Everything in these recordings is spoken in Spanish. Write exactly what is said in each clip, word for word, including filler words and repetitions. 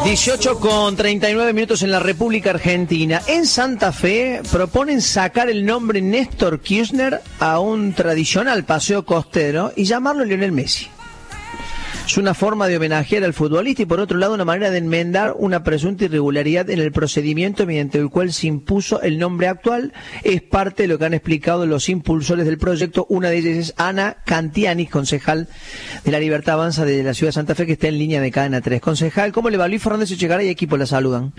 dieciocho con treinta y nueve minutos en la República Argentina. En Santa Fe proponen sacar el nombre Néstor Kirchner a un tradicional paseo costero y llamarlo Lionel Messi. Es una forma de homenajear al futbolista y, por otro lado, una manera de enmendar una presunta irregularidad en el procedimiento mediante el cual se impuso el nombre actual. Es parte de lo que han explicado los impulsores del proyecto. Una de ellas es Ana Cantiani, concejal de La Libertad Avanza de la ciudad de Santa Fe, que está en línea de Cadena tres. Concejal, ¿cómo le va? Luis Fernández Echegaray y equipo la saludan.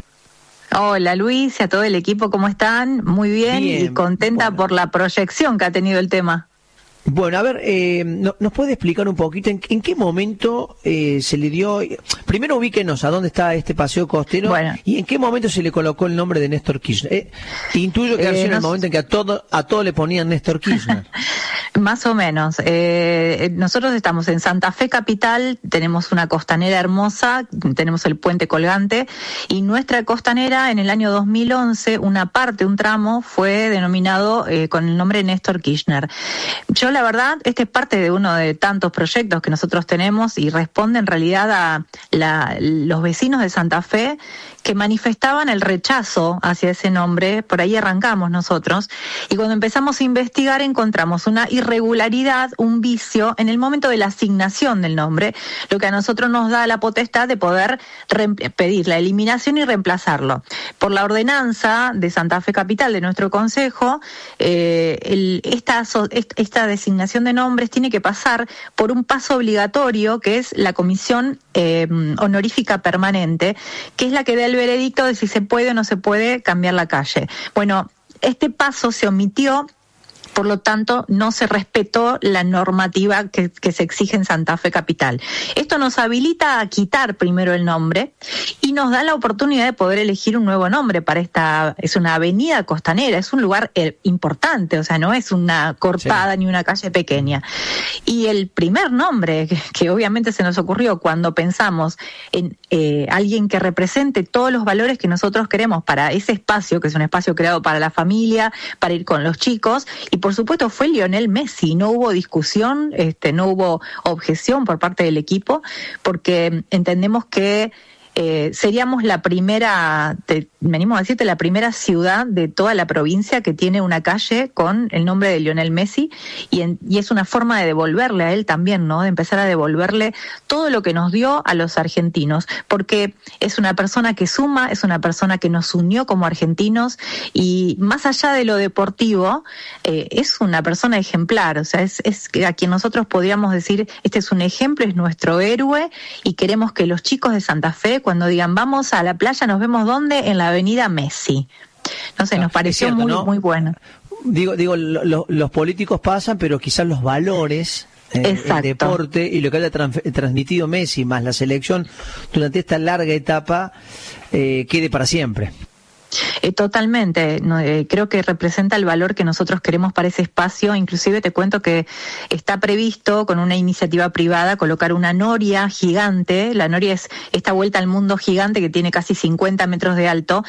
Hola Luis y a todo el equipo, ¿cómo están? Muy bien, bien y contenta bueno. por la proyección que ha tenido el tema. Bueno, a ver, eh, no, ¿nos puede explicar un poquito en, en qué momento eh, se le dio? Primero ubíquenos a dónde está este paseo costero bueno. y en qué momento se le colocó el nombre de Néstor Kirchner. Eh, intuyo que ha sido eh, en el momento en que a todo a todo le ponían Néstor Kirchner. Más o menos. Eh, nosotros estamos en Santa Fe capital, tenemos una costanera hermosa, tenemos el puente colgante y nuestra costanera en el año dos mil once, una parte, un tramo, fue denominado eh, con el nombre Néstor Kirchner. Yo la verdad, este es parte de uno de tantos proyectos que nosotros tenemos y responde en realidad a la, los vecinos de Santa Fe que manifestaban el rechazo hacia ese nombre. Por ahí arrancamos nosotros y cuando empezamos a investigar encontramos una irregularidad, un vicio en el momento de la asignación del nombre, lo que a nosotros nos da la potestad de poder pedir la eliminación y reemplazarlo. Por la ordenanza de Santa Fe capital de nuestro consejo, eh, el, esta, esta designación de nombres tiene que pasar por un paso obligatorio que es la comisión eh, honorífica permanente, que es la que da el veredicto de si se puede o no se puede cambiar la calle. Bueno, este paso se omitió, por lo tanto no se respetó la normativa que, que se exige en Santa Fe capital. Esto nos habilita a quitar primero el nombre y nos da la oportunidad de poder elegir un nuevo nombre para esta, es una avenida costanera, es un lugar eh, importante, o sea, no es una cortada sí. ni una calle pequeña. Y el primer nombre que, que obviamente se nos ocurrió cuando pensamos en eh, alguien que represente todos los valores que nosotros queremos para ese espacio, que es un espacio creado para la familia, para ir con los chicos, y por supuesto fue Lionel Messi. No hubo discusión, este, no hubo objeción por parte del equipo, porque entendemos que Eh, seríamos la primera, te, venimos a decirte, la primera ciudad de toda la provincia que tiene una calle con el nombre de Lionel Messi y, en, y es una forma de devolverle a él también, ¿no? De empezar a devolverle todo lo que nos dio a los argentinos, porque es una persona que suma, es una persona que nos unió como argentinos y más allá de lo deportivo, eh, es una persona ejemplar, o sea, es, es a quien nosotros podríamos decir, este es un ejemplo, es nuestro héroe y queremos que los chicos de Santa Fe, cuando digan vamos a la playa, nos vemos ¿dónde? En la avenida Messi. No sé, nos pareció cierto, muy, ¿no? muy bueno. Digo, digo, lo, lo, los políticos pasan, pero quizás los valores, eh, el deporte y lo que haya trans, transmitido Messi más la selección durante esta larga etapa eh, quede para siempre. Eh, totalmente, no, eh, creo que representa el valor que nosotros queremos para ese espacio. Inclusive te cuento que está previsto con una iniciativa privada colocar una noria gigante. La noria es esta vuelta al mundo gigante que tiene casi cincuenta metros de alto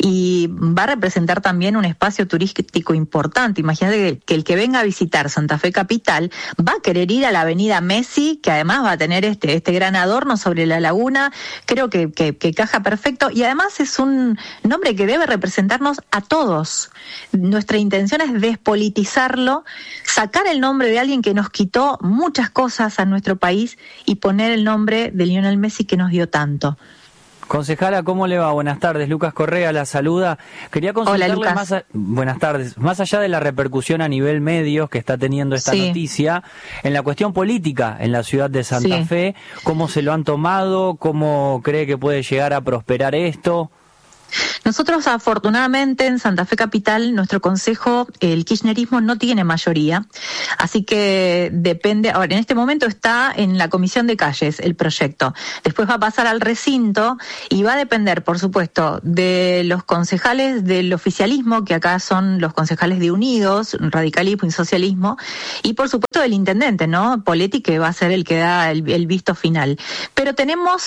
y va a representar también un espacio turístico importante. Imagínate que, que el que venga a visitar Santa Fe capital va a querer ir a la avenida Messi, que además va a tener este, este gran adorno sobre la laguna. Creo que, que, que caja perfecto y además es un nombre que debe representarnos a todos. Nuestra intención es despolitizarlo, sacar el nombre de alguien que nos quitó muchas cosas a nuestro país y poner el nombre de Lionel Messi que nos dio tanto. Concejala, ¿cómo le va? Buenas tardes, Lucas Correa la saluda. Quería consultarle Hola, más a... Buenas tardes. Más allá de la repercusión a nivel medios que está teniendo esta sí. noticia, en la cuestión política en la ciudad de Santa sí. Fe, ¿cómo se lo han tomado? ¿Cómo cree que puede llegar a prosperar esto? Nosotros afortunadamente en Santa Fe capital, nuestro consejo, el kirchnerismo no tiene mayoría, así que depende, ahora en este momento está en la comisión de calles el proyecto, después va a pasar al recinto y va a depender por supuesto de los concejales del oficialismo, que acá son los concejales de Unidos, Radicalismo y Socialismo, y por supuesto del intendente, ¿no? Poletti, que va a ser el que da el, el visto final. Pero tenemos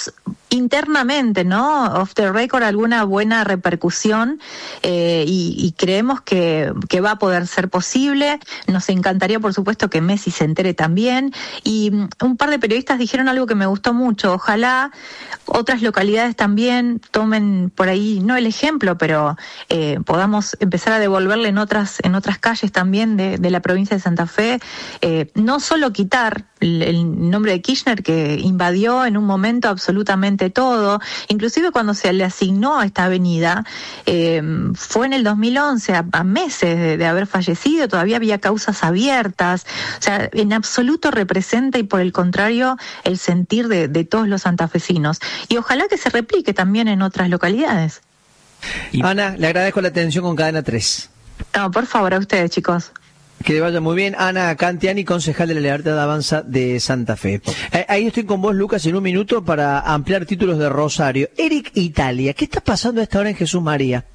internamente, ¿no? Off the record, alguna buena repercusión eh, y, y creemos que, que va a poder ser posible. Nos encantaría, por supuesto, que Messi se entere también. Y un par de periodistas dijeron algo que me gustó mucho. Ojalá otras localidades también tomen por ahí, no el ejemplo, pero eh, podamos empezar a devolverle en otras, en otras calles también de, de la provincia de Santa Fe, eh, no solo quitar el, el nombre de Kirchner, que invadió en un momento absolutamente todo, inclusive cuando se le asignó a esta avenida, eh, fue en el dos mil once, a, a meses de, de haber fallecido, todavía había causas abiertas, o sea, en absoluto representa y por el contrario el sentir de, de todos los santafesinos, y ojalá que se replique también en otras localidades. Ana, le agradezco la atención con Cadena tres. No, por favor, a ustedes, chicos. Que le vaya muy bien. Ana Cantiani, concejal de la Libertad Avanza de Santa Fe. Eh, ahí estoy con vos, Lucas, en un minuto para ampliar títulos de Rosario. Eric Italia, ¿qué está pasando a esta hora en Jesús María?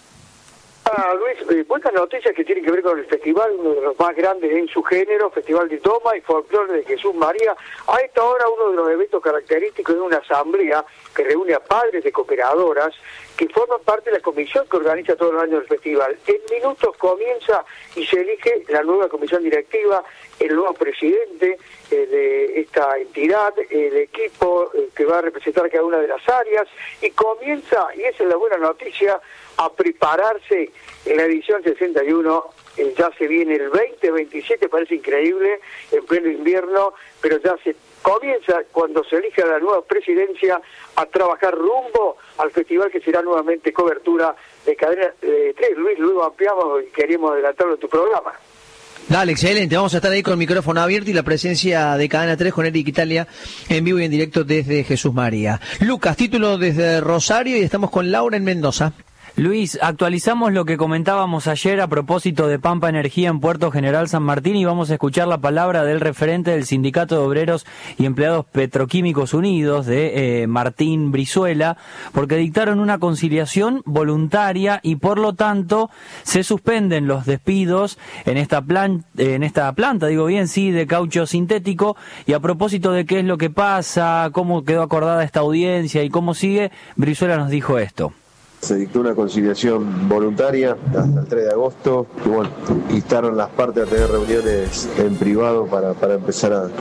Ah, Luis, eh, buenas noticias que tienen que ver con el festival, uno de los más grandes en su género, Festival de Toma y Folclore de Jesús María. A esta hora uno de los eventos característicos es una asamblea que reúne a padres de cooperadoras que forman parte de la comisión que organiza todos los años el festival. En minutos comienza y se elige la nueva comisión directiva, el nuevo presidente eh, de esta entidad, el equipo eh, que va a representar cada una de las áreas, y comienza, y esa es la buena noticia, a prepararse en la edición sesenta y uno. Eh, ya se viene el veinte veintisiete, parece increíble, en pleno invierno, pero ya se comienza, cuando se elija la nueva presidencia, a trabajar rumbo al festival que será nuevamente cobertura de Cadena eh, tres. Luis, luego ampliamos y queríamos adelantarlo en tu programa. Dale, excelente. Vamos a estar ahí con el micrófono abierto y la presencia de Cadena tres con Eric Italia en vivo y en directo desde Jesús María. Lucas, título desde Rosario, y estamos con Laura en Mendoza. Luis, actualizamos lo que comentábamos ayer a propósito de Pampa Energía en Puerto General San Martín, y vamos a escuchar la palabra del referente del Sindicato de Obreros y Empleados Petroquímicos Unidos, de eh, Martín Brizuela, porque dictaron una conciliación voluntaria y por lo tanto se suspenden los despidos en esta, plan, en esta planta, digo bien, sí, de caucho sintético. Y a propósito de qué es lo que pasa, cómo quedó acordada esta audiencia y cómo sigue, Brizuela nos dijo esto. Se dictó una conciliación voluntaria hasta el tres de agosto, y bueno, instaron las partes a tener reuniones en privado para, para empezar a,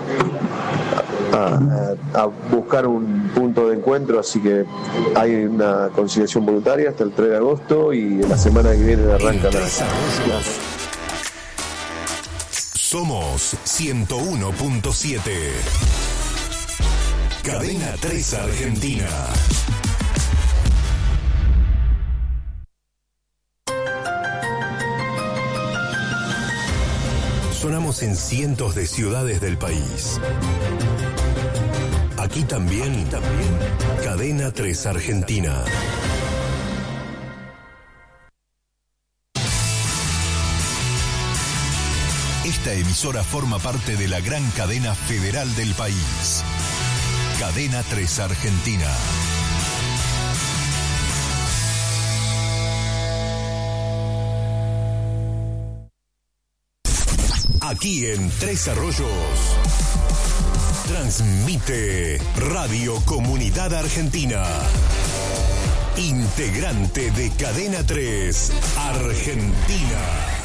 a, a buscar un punto de encuentro, así que hay una conciliación voluntaria hasta el tres de agosto, y la semana que viene arranca la... Somos ciento uno punto siete. Cadena tres Argentina. Sonamos en cientos de ciudades del país. Aquí también, también, Cadena tres Argentina. Esta emisora forma parte de la gran cadena federal del país. Cadena tres Argentina. Aquí en Tres Arroyos transmite Radio Comunidad Argentina, integrante de Cadena tres Argentina.